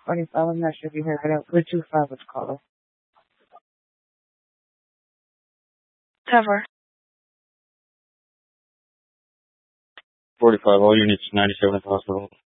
45. I'm not sure if you heard that. 325 was caller. Cover. 45, all units 97 at the hospital.